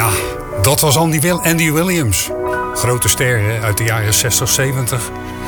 Ja, dat was Andy Williams. Grote ster hè, uit de jaren 60, 70.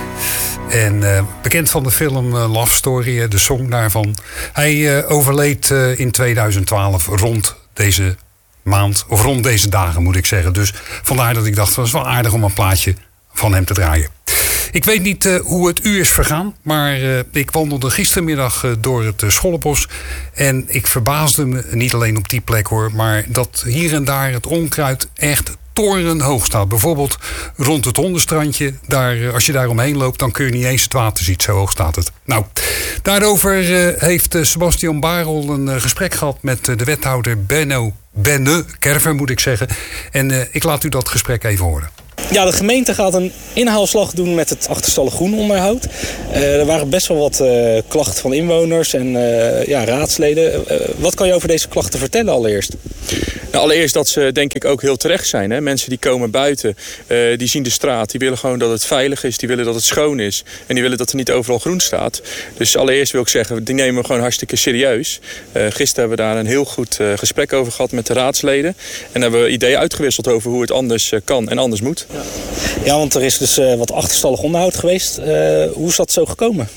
En bekend van de film Love Story, de song daarvan. Hij overleed in 2012 rond deze maand, of rond deze dagen moet ik zeggen. Dus vandaar dat ik dacht, het was wel aardig om een plaatje van hem te draaien. Ik weet niet hoe het u is vergaan, maar ik wandelde gistermiddag door het Schollenbos. En ik verbaasde me, niet alleen op die plek hoor, maar dat hier en daar het onkruid echt torenhoog staat. Bijvoorbeeld rond het hondenstrandje. Daar, als je daar omheen loopt, dan kun je niet eens het water zien. Zo hoog staat het. Nou, daarover heeft Sebastian Barel een gesprek gehad met de wethouder Benne Kerver, moet ik zeggen. En ik laat u dat gesprek even horen. Ja, de gemeente gaat een inhaalslag doen met het achterstallig groenonderhoud. Er waren best wel wat klachten van inwoners en raadsleden. Wat kan je over deze klachten vertellen allereerst? Nou, allereerst dat ze denk ik ook heel terecht zijn. Hè? Mensen die komen buiten, die zien de straat. Die willen gewoon dat het veilig is, die willen dat het schoon is. En die willen dat er niet overal groen staat. Dus allereerst wil ik zeggen, die nemen we gewoon hartstikke serieus. Gisteren hebben we daar een heel goed gesprek over gehad met de raadsleden. En hebben we ideeën uitgewisseld over hoe het anders kan en anders moet. Ja, want er is dus wat achterstallig onderhoud geweest. Hoe is dat zo gekomen?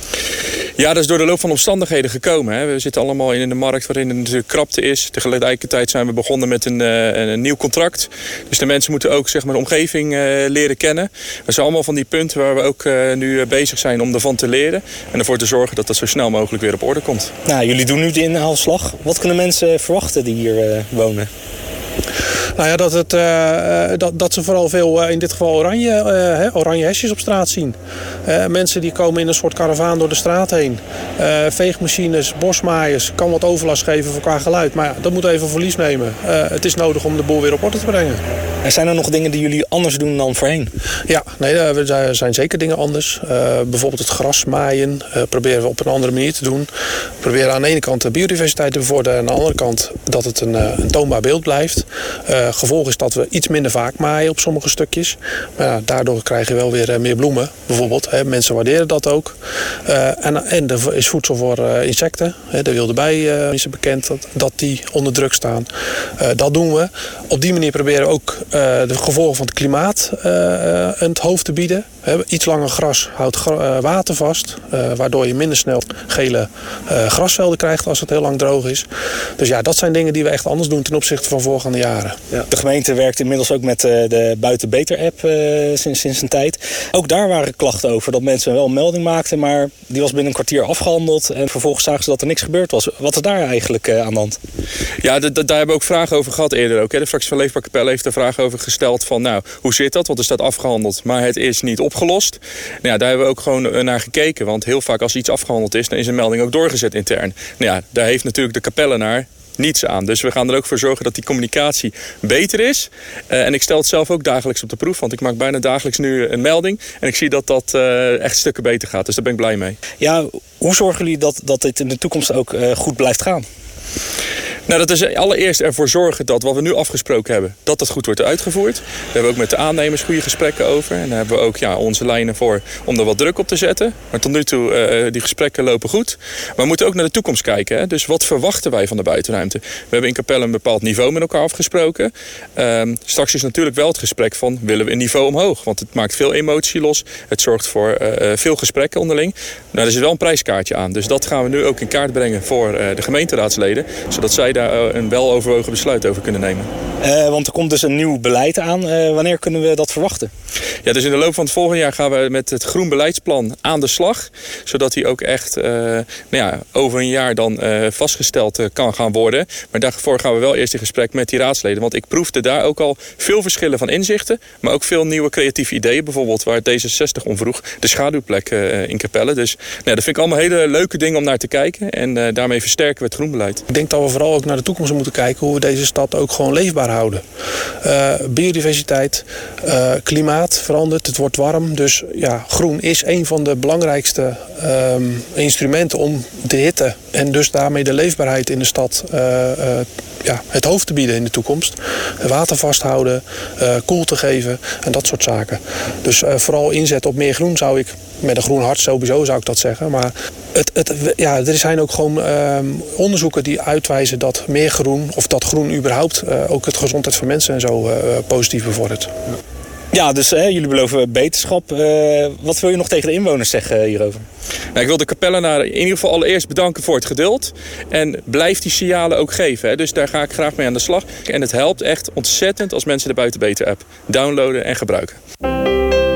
Ja, dat is door de loop van omstandigheden gekomen. Hè. We zitten allemaal in de markt waarin er natuurlijk krapte is. Tegelijkertijd zijn we begonnen met een nieuw contract. Dus de mensen moeten ook zeg maar, de omgeving leren kennen. Dat zijn allemaal van die punten waar we ook nu bezig zijn om ervan te leren. En ervoor te zorgen dat dat zo snel mogelijk weer op orde komt. Nou, jullie doen nu de inhaalslag. Wat kunnen mensen verwachten die hier wonen? Nou ja, dat ze vooral veel, in dit geval oranje hesjes op straat zien. Mensen die komen in een soort karavaan door de straat heen. Veegmachines, bosmaaiers, kan wat overlast geven voor qua geluid. Maar ja, dat moet even verlies nemen. Het is nodig om de boel weer op orde te brengen. En zijn er nog dingen die jullie anders doen dan voorheen? Ja, nee, er zijn zeker dingen anders. Bijvoorbeeld het gras maaien proberen we op een andere manier te doen. We proberen aan de ene kant de biodiversiteit te bevorderen. En aan de andere kant dat het een toonbaar beeld blijft. Gevolg is dat we iets minder vaak maaien op sommige stukjes. Maar ja, daardoor krijg je wel weer meer bloemen, bijvoorbeeld. Mensen waarderen dat ook. En er is voedsel voor insecten. De wilde bij is bekend dat die onder druk staan. Dat doen we. Op die manier proberen we ook de gevolgen van het klimaat het hoofd te bieden. Iets langer gras houdt water vast. Waardoor je minder snel gele grasvelden krijgt als het heel lang droog is. Dus ja, dat zijn dingen die we echt anders doen ten opzichte van voorgaande jaren. Ja. De gemeente werkt inmiddels ook met de Buiten Beter-app sinds een tijd. Ook daar waren klachten over dat mensen wel een melding maakten, maar die was binnen een kwartier afgehandeld. En vervolgens zagen ze dat er niks gebeurd was. Wat is daar eigenlijk aan de hand? Ja, daar hebben we ook vragen over gehad eerder ook. Hè. De fractie van Leefbaar Capelle heeft er vragen over gesteld van, nou, hoe zit dat? Want er staat afgehandeld, maar het is niet opgelost. Nou ja, daar hebben we ook gewoon naar gekeken. Want heel vaak als iets afgehandeld is, dan is een melding ook doorgezet intern. Nou ja, daar heeft natuurlijk de kapellenaar niets aan. Dus we gaan er ook voor zorgen dat die communicatie beter is. En ik stel het zelf ook dagelijks op de proef. Want ik maak bijna dagelijks nu een melding. En ik zie dat dat echt stukken beter gaat. Dus daar ben ik blij mee. Ja, hoe zorgen jullie dat dit in de toekomst ook goed blijft gaan? Nou, dat is allereerst ervoor zorgen dat wat we nu afgesproken hebben, dat dat goed wordt uitgevoerd. Daar hebben we ook met de aannemers goede gesprekken over. En daar hebben we ook onze lijnen voor om er wat druk op te zetten. Maar tot nu toe, die gesprekken lopen goed. Maar we moeten ook naar de toekomst kijken. Hè? Dus wat verwachten wij van de buitenruimte? We hebben in Capelle een bepaald niveau met elkaar afgesproken. Straks is natuurlijk wel het gesprek van, willen we een niveau omhoog? Want het maakt veel emotie los. Het zorgt voor veel gesprekken onderling. Nou, er zit wel een prijskaartje aan. Dus dat gaan we nu ook in kaart brengen voor de gemeenteraadsleden. Zodat zij daar een weloverwogen besluit over kunnen nemen. Want er komt dus een nieuw beleid aan. Wanneer kunnen we dat verwachten? Ja, dus in de loop van het volgende jaar gaan we met het groen beleidsplan aan de slag. Zodat die ook echt over een jaar dan vastgesteld kan gaan worden. Maar daarvoor gaan we wel eerst in gesprek met die raadsleden. Want ik proefde daar ook al veel verschillen van inzichten. Maar ook veel nieuwe creatieve ideeën. Bijvoorbeeld waar D66 om vroeg. De schaduwplek in Capelle. Dus dat vind ik allemaal hele leuke dingen om naar te kijken. En daarmee versterken we het groenbeleid. Ik denk dat we vooral ook naar de toekomst moeten kijken hoe we deze stad ook gewoon leefbaar houden. Biodiversiteit, klimaat verandert, het wordt warm. Dus ja, groen is een van de belangrijkste instrumenten om de hitte en dus daarmee de leefbaarheid in de stad het hoofd te bieden in de toekomst. Water vasthouden, koel te geven en dat soort zaken. Dus vooral inzet op meer groen zou ik, met een groen hart sowieso zou ik dat zeggen. Maar Er zijn ook gewoon onderzoeken die uitwijzen dat meer groen, of dat groen überhaupt ook het gezondheid van mensen en zo positief bevordert. Ja, dus jullie beloven beterschap. Wat wil je nog tegen de inwoners zeggen hierover? Nou, ik wil de Kapellenaren in ieder geval allereerst bedanken voor het geduld. En blijf die signalen ook geven. Hè. Dus daar ga ik graag mee aan de slag. En het helpt echt ontzettend als mensen de Buiten Beter app downloaden en gebruiken.